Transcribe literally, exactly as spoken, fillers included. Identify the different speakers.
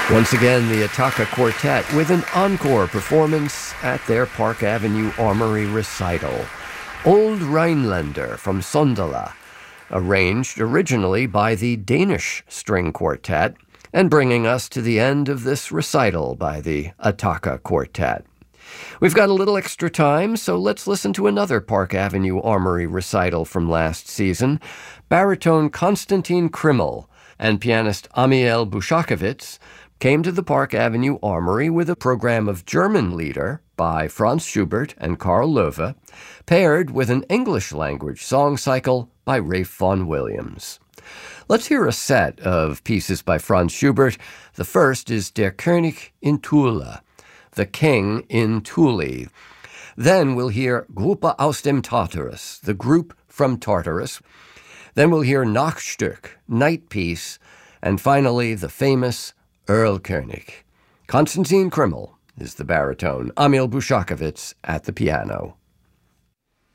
Speaker 1: Once again, the Attacca Quartet with an encore performance at their Park Avenue Armory recital. Old Rhinelander from Sundala, arranged originally by the Danish String Quartet, and bringing us to the end of this recital by the Attacca Quartet. We've got a little extra time, so let's listen to another Park Avenue Armory recital from last season. Baritone Konstantin Krimmel and pianist Amiel Bushakovitz came to the Park Avenue Armory with a program of German Lieder by Franz Schubert and Karl Löwe, paired with an English-language song cycle by Ralph Vaughan Williams. Let's hear a set of pieces by Franz Schubert. The first is Der König in Thule, The King in Thule. Then we'll hear Gruppe aus dem Tartarus, the group from Tartarus. Then we'll hear Nachtstück, Night Piece, and finally the famous Erlkönig. Konstantin Krimmel is the baritone, Amiel Bushakovitz at the piano.